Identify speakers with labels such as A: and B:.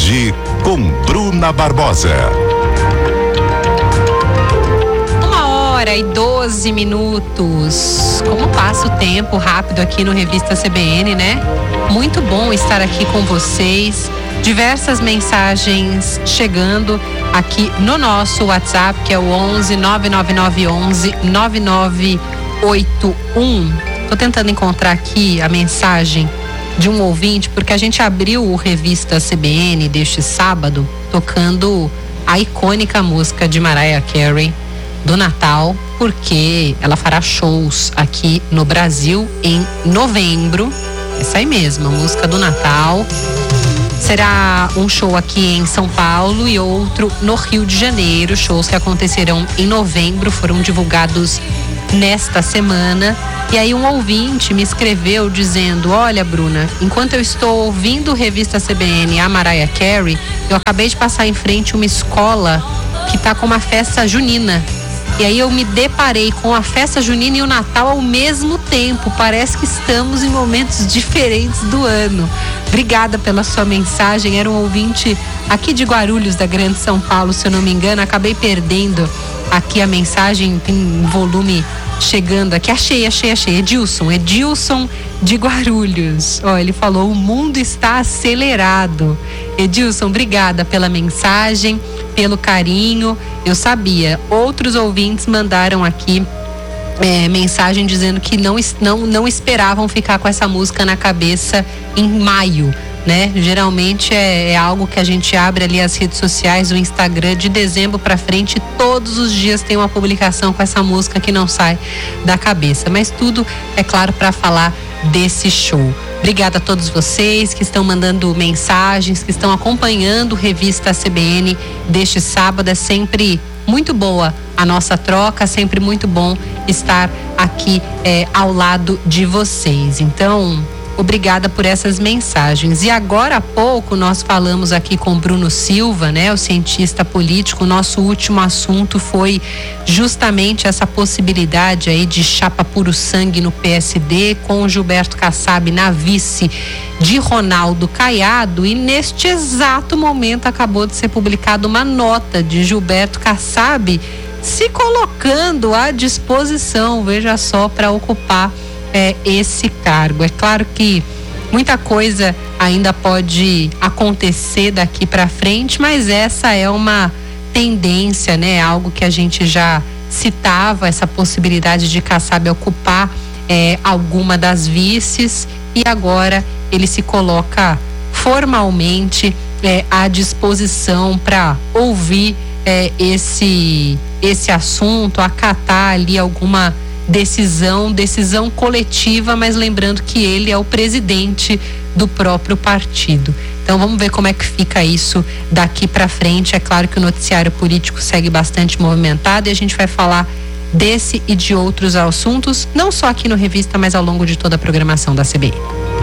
A: Tarde com Bruna Barbosa.
B: 1h12. Como passa o tempo rápido aqui no Revista CBN, né? Muito bom estar aqui com vocês. Diversas mensagens chegando aqui no nosso WhatsApp, que é o 11 99911 9981. Tô tentando encontrar aqui a mensagem de um ouvinte, porque a gente abriu o Revista CBN deste sábado tocando a icônica música de Mariah Carey do Natal, porque ela fará shows aqui no Brasil em novembro. Essa aí mesmo, a música do Natal. Será um show aqui em São Paulo e outro no Rio de Janeiro. Shows que acontecerão em novembro, foram divulgados nesta semana. E aí um ouvinte me escreveu dizendo: olha, Bruna, enquanto eu estou ouvindo Revista CBN a Mariah Carey, eu acabei de passar em frente uma escola que está com uma festa junina. E aí eu me deparei com a festa junina e o Natal ao mesmo tempo. Parece que estamos em momentos diferentes do ano. Obrigada pela sua mensagem. Era um ouvinte aqui de Guarulhos, da Grande São Paulo, se eu não me engano. Acabei perdendo aqui a mensagem, tem volume chegando aqui. Achei. Edilson de Guarulhos. Ó, ele falou: o mundo está acelerado. Edilson, obrigada pela mensagem, pelo carinho. Eu sabia. Outros ouvintes mandaram aqui mensagem dizendo que não esperavam ficar com essa música na cabeça em maio, né? Geralmente é algo que a gente abre ali as redes sociais, o Instagram, de dezembro para frente, todos os dias tem uma publicação com essa música que não sai da cabeça. Mas tudo, é claro, para falar desse show. Obrigada a todos vocês que estão mandando mensagens, que estão acompanhando Revista CBN deste sábado. É sempre muito boa a nossa troca, sempre muito bom estar aqui ao lado de vocês. Então, obrigada por essas mensagens. E agora há pouco nós falamos aqui com Bruno Silva, né, o cientista político. Nosso último assunto foi justamente essa possibilidade aí de chapa puro sangue no PSD, com o Gilberto Kassab na vice de Ronaldo Caiado. E neste exato momento acabou de ser publicada uma nota de Gilberto Kassab se colocando à disposição, veja só, para ocupar esse cargo. É claro que muita coisa ainda pode acontecer daqui para frente, mas essa é uma tendência, né? Algo que a gente já citava, essa possibilidade de Kassab ocupar alguma das vices, e agora ele se coloca formalmente à disposição para ouvir esse assunto, acatar ali alguma decisão coletiva, mas lembrando que ele é o presidente do próprio partido. Então vamos ver como é que fica isso daqui para frente. É claro que o noticiário político segue bastante movimentado e a gente vai falar desse e de outros assuntos, não só aqui no Revista, mas ao longo de toda a programação da CBN.